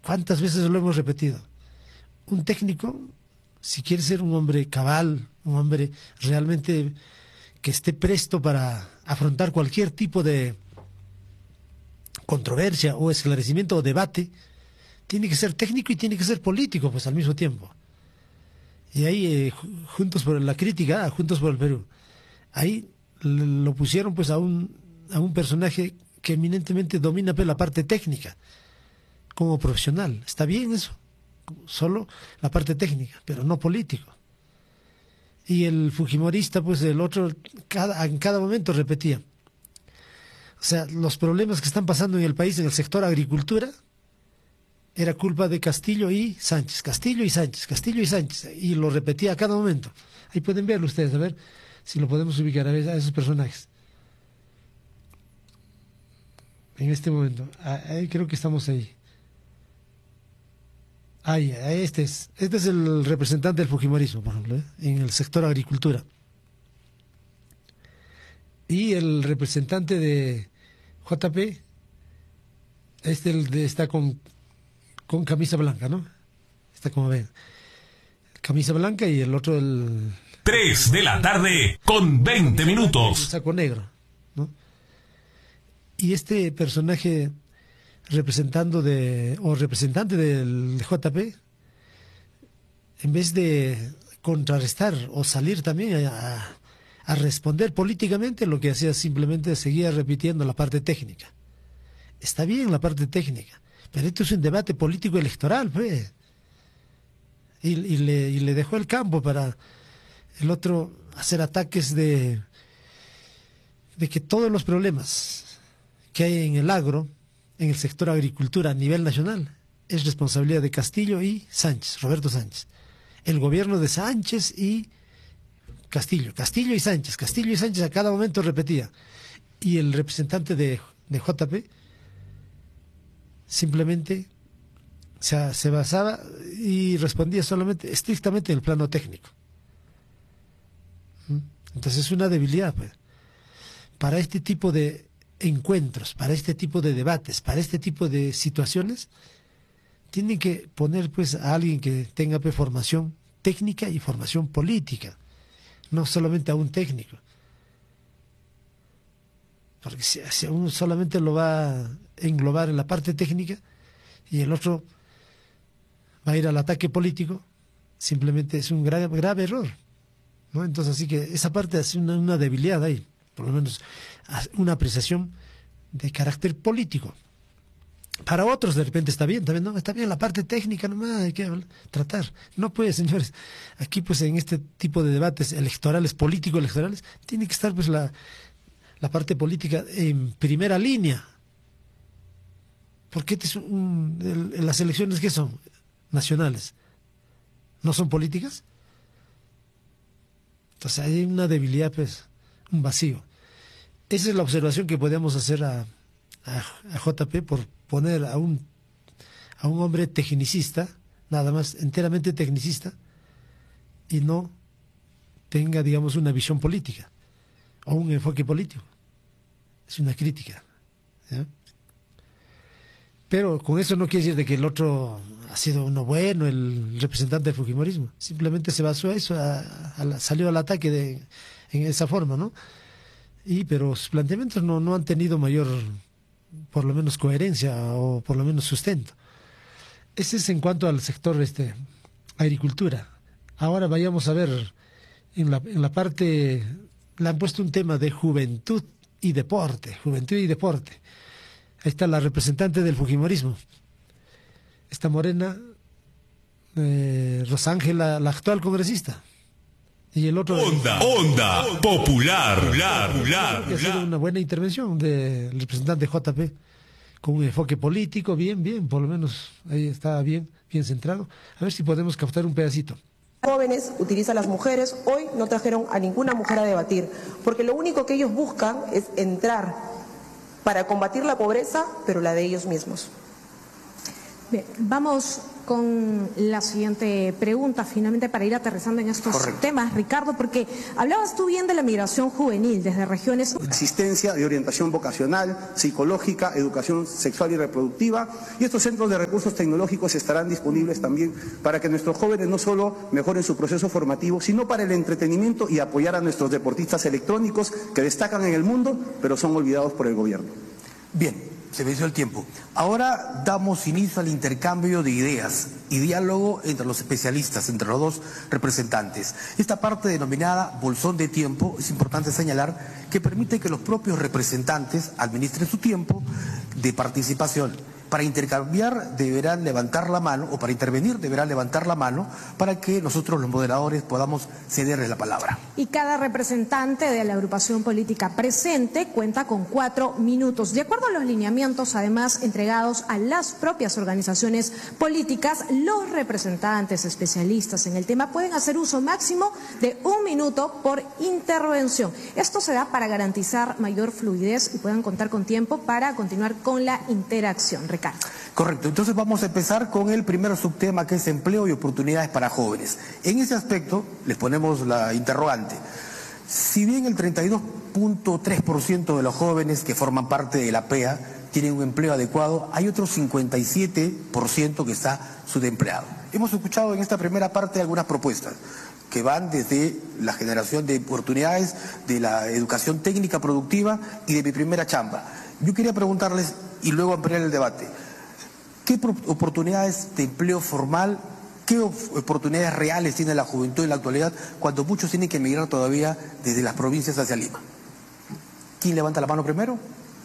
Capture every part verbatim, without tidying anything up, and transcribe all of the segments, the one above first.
¿Cuántas veces lo hemos repetido? Un técnico, si quiere ser un hombre cabal, un hombre realmente que esté presto para afrontar cualquier tipo de controversia o esclarecimiento o debate, tiene que ser técnico y tiene que ser político, pues al mismo tiempo. Y ahí, eh, Juntos por la Crítica, Juntos por el Perú, ahí lo pusieron pues a un, a un personaje que eminentemente domina pues, la parte técnica, como profesional. Está bien eso, solo la parte técnica, pero no político. Y el fujimorista, pues el otro, cada, en cada momento repetía. O sea, los problemas que están pasando en el país, en el sector agricultura, era culpa de Castillo y Sánchez, Castillo y Sánchez, Castillo y Sánchez, y lo repetía a cada momento. Ahí pueden verlo ustedes, a ver si lo podemos ubicar a, ver, a esos personajes. En este momento, ahí creo que estamos ahí. Ahí, este es, este es el representante del fujimorismo, por ejemplo, ¿eh? En el sector agricultura. Y el representante de J P, este el de, está con, con camisa blanca, ¿no? Está como ven. Camisa blanca y el otro el... Tres de la tarde con veinte minutos. El saco negro, ¿no? Y este personaje representando de o representante del J P, en vez de contrarrestar o salir también a, a responder políticamente, lo que hacía simplemente seguía repitiendo la parte técnica. Está bien la parte técnica, pero esto es un debate político electoral, pues. Y, y, le, y le dejó el campo para el otro hacer ataques de, de que todos los problemas que hay en el agro, en el sector agricultura a nivel nacional, es responsabilidad de Castillo y Sánchez, Roberto Sánchez. El gobierno de Sánchez y Castillo, Castillo y Sánchez, Castillo y Sánchez a cada momento repetía. Y el representante de, de J P simplemente se, se basaba y respondía solamente, estrictamente en el plano técnico. Entonces es una debilidad, pues. Para este tipo de encuentros, para este tipo de debates, para este tipo de situaciones, tienen que poner pues a alguien que tenga pues, formación técnica y formación política, no solamente a un técnico, porque si, si uno solamente lo va a englobar en la parte técnica y el otro va a ir al ataque político, simplemente es un grave, grave error, ¿no? Entonces así que esa parte es una, una debilidad ahí, por lo menos una apreciación de carácter político. Para otros de repente está bien, también no, está bien la parte técnica nomás, hay que tratar. No puede, señores, aquí pues en este tipo de debates electorales, político-electorales, tiene que estar pues la, la parte política en primera línea. Porque este es un, el, las elecciones ¿qué son? Nacionales. ¿No son políticas? Entonces hay una debilidad, pues, un vacío. Esa es la observación que podemos hacer a, a, a J P por poner a un, a un hombre tecnicista, nada más, enteramente tecnicista, y no tenga, digamos, una visión política o un enfoque político. Es una crítica, ¿ya? Pero con eso no quiere decir de que el otro ha sido uno bueno, el representante del fujimorismo. Simplemente se basó a eso, a, a la, salió al ataque de, en esa forma, ¿no? Y pero sus planteamientos no, no han tenido mayor, por lo menos coherencia o por lo menos sustento. Ese es en cuanto al sector este agricultura. Ahora vayamos a ver en la, en la parte, le han puesto un tema de juventud y deporte, juventud y deporte. Ahí está la representante del fujimorismo, esta morena, eh, Rosángela, la actual congresista. Y el otro... Onda, onda, popular, popular, popular. Ha sido una buena intervención del representante J P, con un enfoque político, bien, bien, por lo menos ahí está bien, bien centrado. A ver si podemos captar un pedacito. Jóvenes utilizan a las mujeres, hoy no trajeron a ninguna mujer a debatir, porque lo único que ellos buscan es entrar para combatir la pobreza, pero la de ellos mismos. Bien, vamos con la siguiente pregunta, finalmente para ir aterrizando en estos Correcto. temas, Ricardo, porque hablabas tú bien de la migración juvenil desde regiones... Asistencia de orientación vocacional, psicológica, educación sexual y reproductiva, y estos centros de recursos tecnológicos estarán disponibles también para que nuestros jóvenes no solo mejoren su proceso formativo, sino para el entretenimiento y apoyar a nuestros deportistas electrónicos que destacan en el mundo, pero son olvidados por el gobierno. Bien. Se venció el tiempo. Ahora damos inicio al intercambio de ideas y diálogo entre los especialistas, entre los dos representantes. Esta parte denominada bolsón de tiempo, es importante señalar que permite que los propios representantes administren su tiempo de participación. Para intercambiar deberán levantar la mano, o para intervenir deberán levantar la mano, para que nosotros los moderadores podamos cederles la palabra. Y cada representante de la agrupación política presente cuenta con cuatro minutos. De acuerdo a los lineamientos, además, entregados a las propias organizaciones políticas, los representantes especialistas en el tema pueden hacer uso máximo de un minuto por intervención. Esto se da para garantizar mayor fluidez y puedan contar con tiempo para continuar con la interacción. Ricardo. Correcto, entonces vamos a empezar con el primer subtema, que es empleo y oportunidades para jóvenes. En ese aspecto les ponemos la interrogante. Si bien el treinta y dos punto tres por ciento de los jóvenes que forman parte de la P E A tienen un empleo adecuado, hay otro cincuenta y siete por ciento que está subempleado. Hemos escuchado en esta primera parte algunas propuestas que van desde la generación de oportunidades, de la educación técnica productiva y de mi primera chamba. Yo quería preguntarles, y luego ampliar el debate, ¿qué oportunidades de empleo formal, qué oportunidades reales tiene la juventud en la actualidad cuando muchos tienen que emigrar todavía desde las provincias hacia Lima? ¿Quién levanta la mano primero?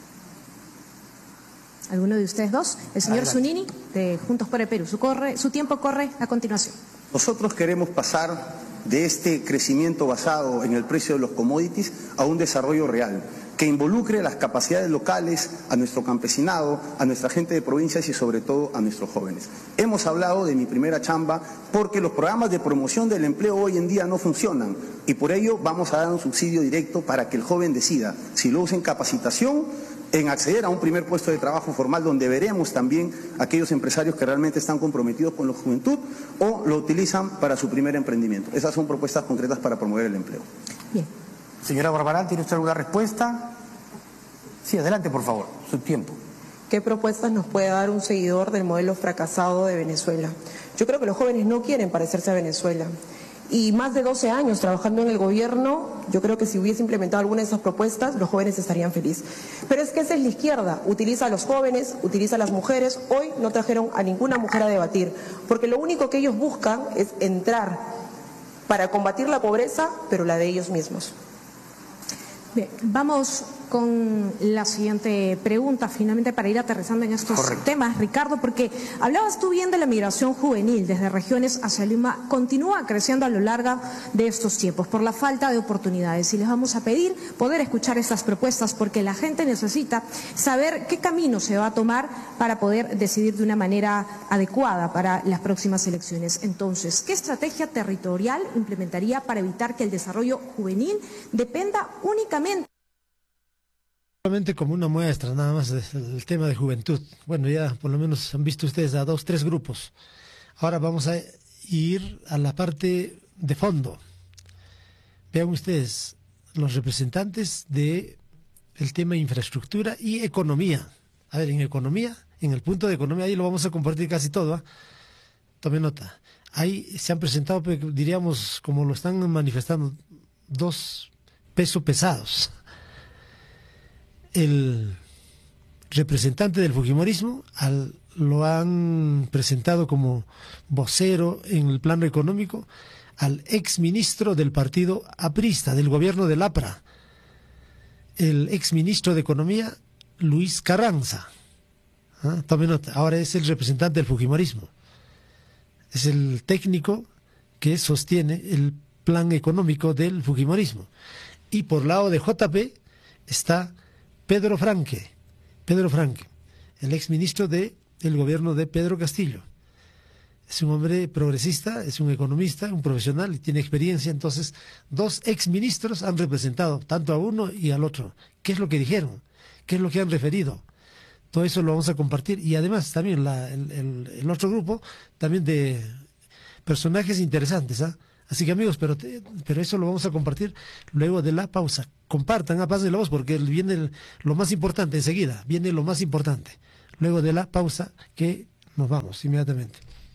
¿Alguno de ustedes dos? El señor Adelante. Zunini, de Juntos por el Perú. Su, corre, su tiempo corre a continuación. Nosotros queremos pasar de este crecimiento basado en el precio de los commodities a un desarrollo real, que involucre las capacidades locales, a nuestro campesinado, a nuestra gente de provincias y sobre todo a nuestros jóvenes. Hemos hablado de mi primera chamba porque los programas de promoción del empleo hoy en día no funcionan y por ello vamos a dar un subsidio directo para que el joven decida si lo usa en capacitación, en acceder a un primer puesto de trabajo formal donde veremos también aquellos empresarios que realmente están comprometidos con la juventud o lo utilizan para su primer emprendimiento. Esas son propuestas concretas para promover el empleo. Bien. Señora Barbarán, ¿tiene usted alguna respuesta? Sí, adelante, por favor, su tiempo. ¿Qué propuestas nos puede dar un seguidor del modelo fracasado de Venezuela? Yo creo que los jóvenes no quieren parecerse a Venezuela. Y más de doce años trabajando en el gobierno, yo creo que si hubiese implementado alguna de esas propuestas, los jóvenes estarían felices. Pero es que esa es la izquierda, utiliza a los jóvenes, utiliza a las mujeres. Hoy no trajeron a ninguna mujer a debatir, porque lo único que ellos buscan es entrar para combatir la pobreza, pero la de ellos mismos. Bien, vamos con la siguiente pregunta, finalmente para ir aterrizando en estos Correcto. temas, Ricardo, porque hablabas tú bien de la migración juvenil desde regiones hacia Lima, continúa creciendo a lo largo de estos tiempos por la falta de oportunidades y les vamos a pedir poder escuchar estas propuestas porque la gente necesita saber qué camino se va a tomar para poder decidir de una manera adecuada para las próximas elecciones. Entonces, ¿qué estrategia territorial implementaría para evitar que el desarrollo juvenil dependa únicamente Solamente como una muestra nada más del tema de juventud? Bueno, ya por lo menos han visto ustedes a dos, tres grupos. Ahora vamos a ir a la parte de fondo. Vean ustedes los representantes de el tema infraestructura y economía. A ver, en economía, en el punto de economía, ahí lo vamos a compartir casi todo, ¿eh? Tome nota. Ahí se han presentado, diríamos, como lo están manifestando, dos pesos pesados. El representante del fujimorismo al, lo han presentado como vocero en el plano económico al exministro del partido aprista, del gobierno del APRA, el exministro de Economía, Luis Carranza. ¿Ah? Tome nota, ahora es el representante del fujimorismo. Es el técnico que sostiene el plan económico del fujimorismo. Y por lado de J P está Pedro Franque, Pedro Franque, el exministro del gobierno de Pedro Castillo. Es un hombre progresista, es un economista, un profesional y tiene experiencia. Entonces, dos exministros han representado tanto a uno y al otro. ¿Qué es lo que dijeron? ¿Qué es lo que han referido? todo eso lo vamos a compartir. Y además también la, el, el, el otro grupo, también de personajes interesantes, ¿ah? Así que amigos, pero, te, pero eso lo vamos a compartir luego de la pausa. Compartan, a paz de la voz, porque viene el, lo más importante enseguida, viene lo más importante. Luego de la pausa, que nos vamos inmediatamente.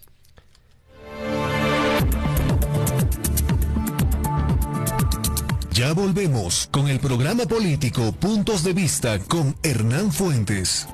Ya volvemos con el programa político Puntos de Vista con Hernán Fuentes.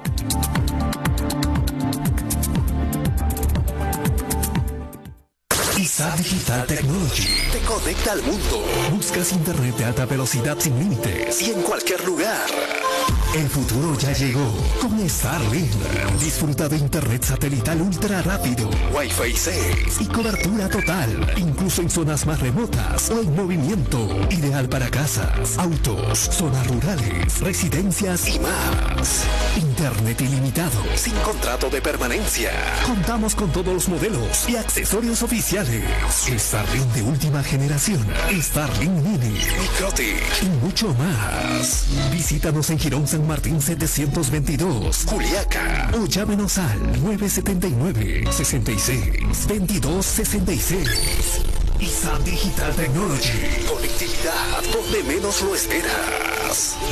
I S A Digital Technology te conecta al mundo. Buscas internet de alta velocidad sin límites y en cualquier lugar. El futuro ya llegó con Starlink. Disfruta de internet satelital ultra rápido, Wi-Fi seis y cobertura total, incluso en zonas más remotas o en movimiento. Ideal para casas, autos, zonas rurales, residencias y más. Internet ilimitado, sin contrato de permanencia. Contamos con todos los modelos y accesorios oficiales. Starlink de última generación, Starlink Mini, Microtic y mucho más. Visítanos en Girón San Martín setecientos veintidós, Juliaca, o llámenos al nueve siete nueve, seis seis, veintidós sesenta y seis. I S A Digital Technology, conectividad donde menos lo esperas.